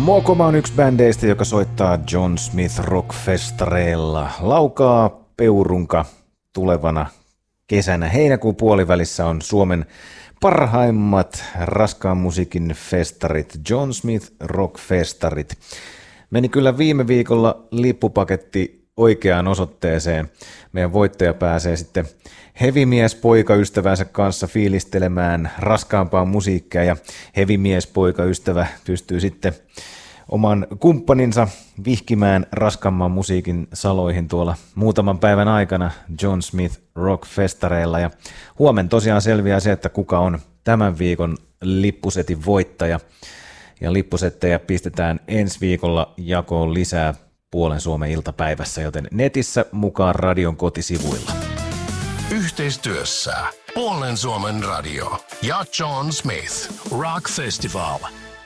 Mokoma on yksi bändeistä, joka soittaa John Smith Rockfestareilla. Laukaa Peurunka tulevana kesänä heinäkuun puolivälissä on Suomen parhaimmat raskaan musiikin festarit, John Smith Rockfestarit. Meni kyllä viime viikolla lippupaketti oikeaan osoitteeseen. Meidän voittaja pääsee sitten hevimies-poikaystävänsä kanssa fiilistelemään raskaampaa musiikkia ja hevimies-poikaystävä pystyy sitten oman kumppaninsa vihkimään raskaamman musiikin saloihin tuolla muutaman päivän aikana John Smith Rockfestareilla. Ja huomenna tosiaan selviää se, että kuka on tämän viikon lippusetin voittaja. Ja lippusettejä pistetään ensi viikolla jakoon lisää puolen Suomen iltapäivässä, joten netissä mukaan radion kotisivuilla. Yhteistyössä puolen Suomen radio ja John Smith Rock Festival.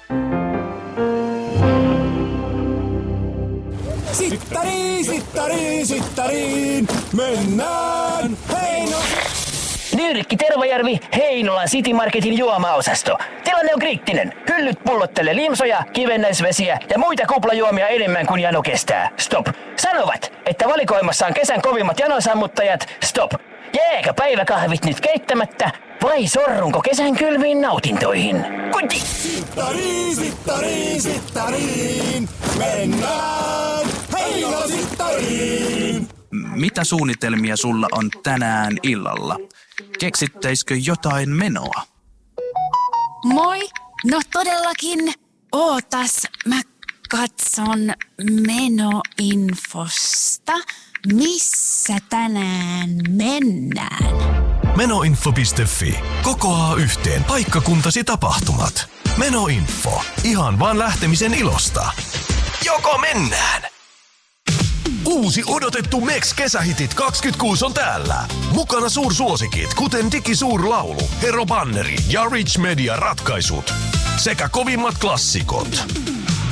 Sittariin, mennään Nyrkki Tervajärvi, Heinolan City Marketin juomaosasto. Tilanne on kriittinen. Hyllyt pullottelee limsoja, kivennäisvesiä ja muita kuplajuomia enemmän kuin jano kestää. Stop. Sanovat, että valikoimassa on kesän kovimmat janosammuttajat. Stop. Jääkö päiväkahvit nyt keittämättä vai sorrunko kesän kylmiin nautintoihin? Kuti! Sittariin, mennään Sittariin! Mitä suunnitelmia sulla on tänään illalla? Keksittäisikö jotain menoa? Moi! No todellakin. Ootas, mä katson menoinfosta. Missä tänään mennään? Menoinfo.fi. Kokoaa yhteen paikkakuntasi tapahtumat. Menoinfo. Ihan vaan lähtemisen ilosta. Joko mennään? Uusi odotettu Mex-kesähitit 26 on täällä. Mukana suursuosikit, kuten Digisuurlaulu, Hero Banneri ja Rich Media ratkaisut. Sekä kovimmat klassikot.